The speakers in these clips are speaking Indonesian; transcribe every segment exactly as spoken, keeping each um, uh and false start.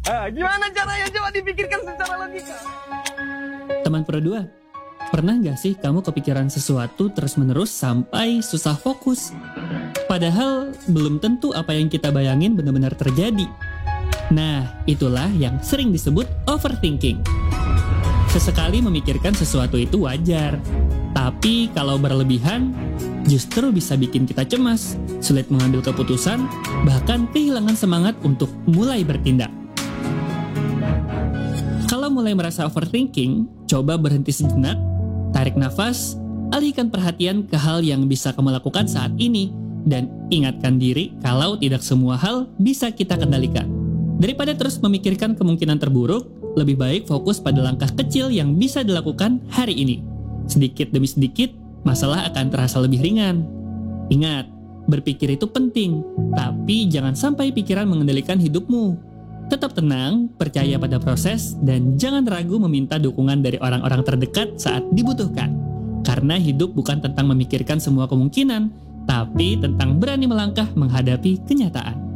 Ah, gimana caranya? Coba dipikirkan secara logika. Teman Pro dua, pernah nggak sih kamu kepikiran sesuatu terus-menerus sampai susah fokus? Padahal belum tentu apa yang kita bayangin benar-benar terjadi. Nah, itulah yang sering disebut overthinking. Sesekali memikirkan sesuatu itu wajar, tapi kalau berlebihan, justru bisa bikin kita cemas, sulit mengambil keputusan, bahkan kehilangan semangat untuk mulai bertindak. Kalau mulai merasa overthinking, coba berhenti sejenak, tarik nafas, alihkan perhatian ke hal yang bisa kamu lakukan saat ini, dan ingatkan diri kalau tidak semua hal bisa kita kendalikan. Daripada terus memikirkan kemungkinan terburuk, lebih baik fokus pada langkah kecil yang bisa dilakukan hari ini. Sedikit demi sedikit, masalah akan terasa lebih ringan. Ingat, berpikir itu penting, tapi jangan sampai pikiran mengendalikan hidupmu. Tetap tenang, percaya pada proses, dan jangan ragu meminta dukungan dari orang-orang terdekat saat dibutuhkan. Karena hidup bukan tentang memikirkan semua kemungkinan, tapi tentang berani melangkah menghadapi kenyataan.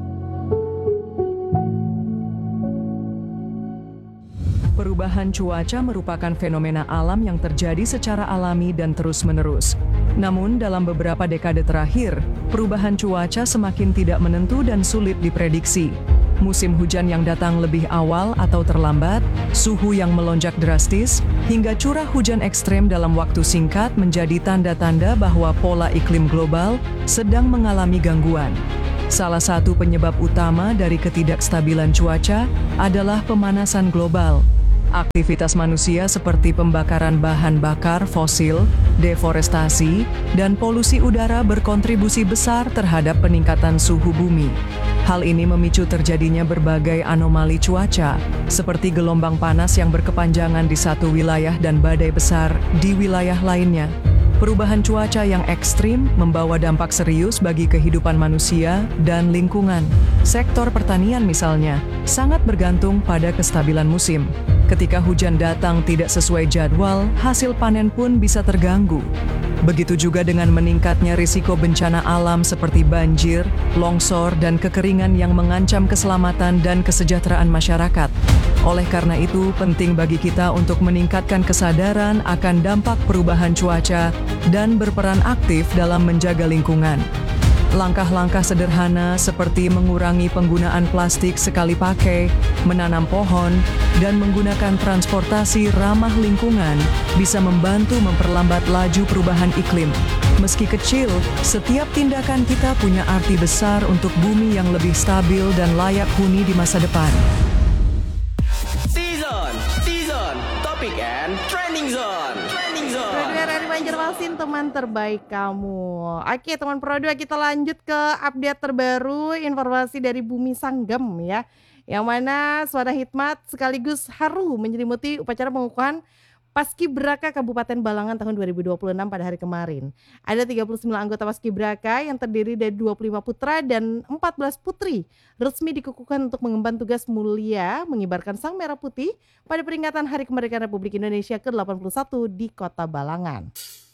Perubahan cuaca merupakan fenomena alam yang terjadi secara alami dan terus-menerus. Namun, dalam beberapa dekade terakhir, perubahan cuaca semakin tidak menentu dan sulit diprediksi. Musim hujan yang datang lebih awal atau terlambat, suhu yang melonjak drastis, hingga curah hujan ekstrem dalam waktu singkat menjadi tanda-tanda bahwa pola iklim global sedang mengalami gangguan. Salah satu penyebab utama dari ketidakstabilan cuaca adalah pemanasan global. Aktivitas manusia seperti pembakaran bahan bakar fosil, deforestasi, dan polusi udara berkontribusi besar terhadap peningkatan suhu bumi. Hal ini memicu terjadinya berbagai anomali cuaca, seperti gelombang panas yang berkepanjangan di satu wilayah dan badai besar di wilayah lainnya. Perubahan cuaca yang ekstrim membawa dampak serius bagi kehidupan manusia dan lingkungan. Sektor pertanian misalnya, sangat bergantung pada kestabilan musim. Ketika hujan datang tidak sesuai jadwal, hasil panen pun bisa terganggu. Begitu juga dengan meningkatnya risiko bencana alam seperti banjir, longsor, dan kekeringan yang mengancam keselamatan dan kesejahteraan masyarakat. Oleh karena itu, penting bagi kita untuk meningkatkan kesadaran akan dampak perubahan cuaca dan berperan aktif dalam menjaga lingkungan. Langkah-langkah sederhana seperti mengurangi penggunaan plastik sekali pakai, menanam pohon, dan menggunakan transportasi ramah lingkungan bisa membantu memperlambat laju perubahan iklim. Meski kecil, setiap tindakan kita punya arti besar untuk bumi yang lebih stabil dan layak huni di masa depan. Season, season, topik and trending zone. Trending zone. Produser dari Banjarmasin, teman terbaik kamu. Oke teman Pro dua, kita lanjut ke update terbaru informasi dari Bumi Sanggem ya. Yang mana suara hikmat sekaligus haru menyelimuti upacara pengukuhan Paskibraka Kabupaten Balangan tahun dua ribu dua puluh enam pada hari kemarin. Ada tiga puluh sembilan anggota Paskibraka yang terdiri dari dua puluh lima putra dan empat belas putri resmi dikukuhkan untuk mengemban tugas mulia mengibarkan sang merah putih pada peringatan Hari Kemerdekaan Republik Indonesia ke delapan puluh satu di Kota Balangan.